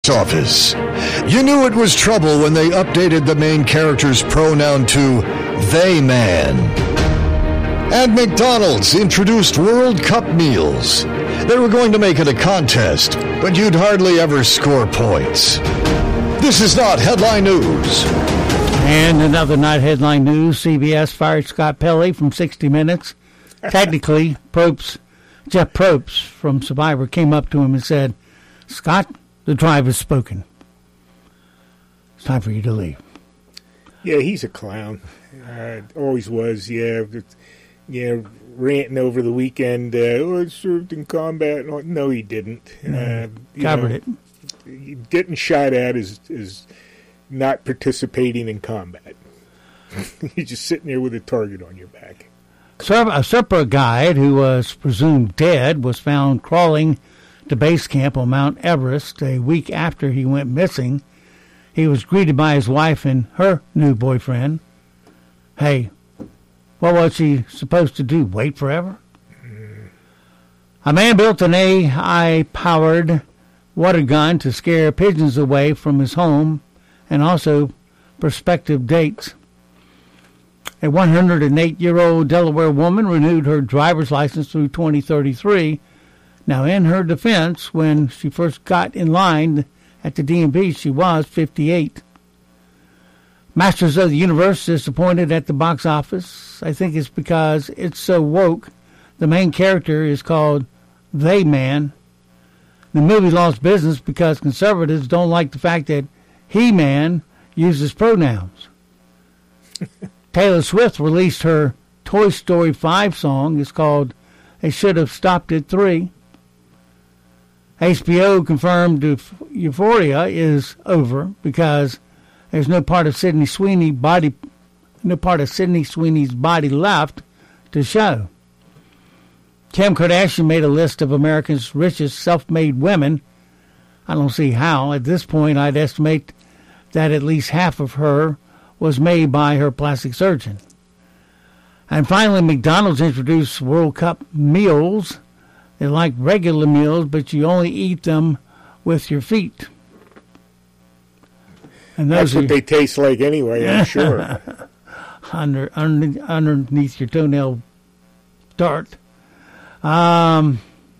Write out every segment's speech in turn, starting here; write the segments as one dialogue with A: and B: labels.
A: box office. You knew it was trouble when they updated the main character's pronoun to they man. And McDonald's introduced World Cup meals. They were going to make it a contest, but you'd hardly ever score points. This is not Headline News.
B: And another not headline news, CBS fired Scott Pelley from 60 Minutes. Technically, Jeff Probst from Survivor came up to him and said, "Scott, the drive has spoken. It's time for you to leave."
C: Yeah, he's a clown. Always was, yeah. Ranting over the weekend, I served in combat. No, he didn't.
B: Covered it.
C: Getting shot at is not participating in combat. You're just sitting there with a target on your back.
B: A Sherpa guide who was presumed dead was found crawling to base camp on Mount Everest a week after he went missing. He was greeted by his wife and her new boyfriend. Hey, what was she supposed to do, wait forever? A man built an AI-powered water gun to scare pigeons away from his home and also prospective dates. A 108-year-old Delaware woman renewed her driver's license through 2033. Now, in her defense, when she first got in line at the DMV, she was 58. Masters of the Universe disappointed at the box office. I think it's because it's so woke. The main character is called They Man. The movie lost business because conservatives don't like the fact that He-Man uses pronouns. Taylor Swift released her Toy Story 5 song. It's called They Should Have Stopped at 3. HBO confirmed Euphoria is over because there's no part of Sydney Sweeney's body left to show. Kim Kardashian made a list of America's richest self-made women. I don't see how. At this point, I'd estimate that at least half of her was made by her plastic surgeon. And finally, McDonald's introduced World Cup meals. They're like regular meals, but you only eat them with your feet. And
C: that's what they taste like anyway, I'm sure.
B: Underneath your toenail dart. A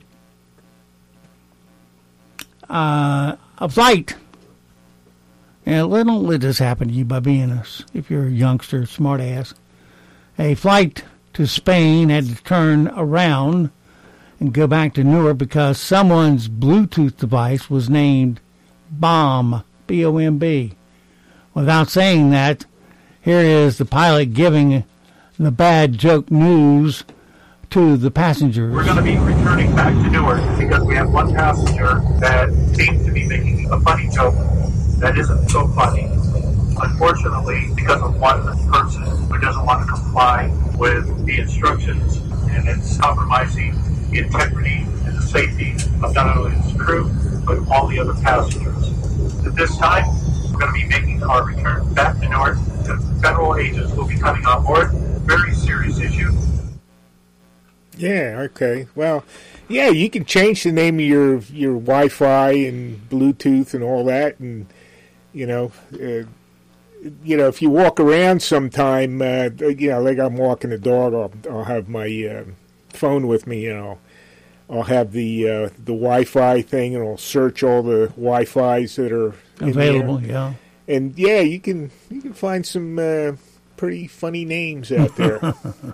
B: flight. And don't let this happen to you by being if you're a youngster, smart ass. A flight to Spain had to turn around and go back to Newark because someone's Bluetooth device was named Bomb, B-O-M-B. Without saying that, here is the pilot giving the bad joke news to the passengers.
D: We're going to be returning back to Newark because we have one passenger that seems to be making a funny joke that isn't so funny. Unfortunately, because of one person who doesn't want to comply with the instructions, and it's compromising the integrity and the safety of not only his crew, but all the other passengers. At this time, we're going to be making our return back to Newark. The federal agents will be coming on board. Very serious issue.
C: Yeah, okay. Well, yeah, you can change the name of your Wi-Fi and Bluetooth and all that, and if you walk around sometime, like I'm walking the dog, I'll have my phone with me. I'll have the Wi-Fi thing, and I'll search all the Wi-Fis that are
B: available. Yeah,
C: and yeah, you can find some pretty funny names out there.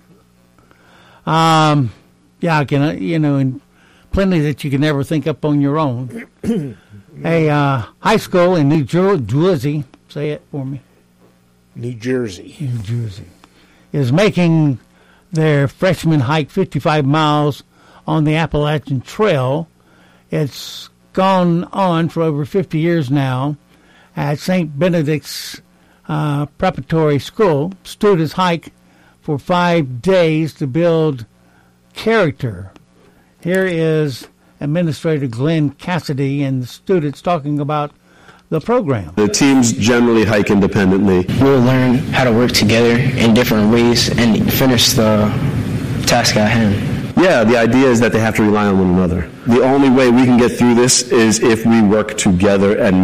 B: Yeah, I can, and plenty that you can never think up on your own. A high school in New Jersey, say it for me.
C: New Jersey,
B: is making their freshmen hike 55 miles on the Appalachian Trail. It's gone on for over 50 years now. At St. Benedict's Preparatory School, students hike for 5 days to build character. Here is Administrator Glenn Cassidy and the students talking about the program.
E: The teams generally hike independently.
F: We'll learn how to work together in different ways and finish the task at hand.
E: Yeah, the idea is that they have to rely on one another. The only way we can get through this is if we work together and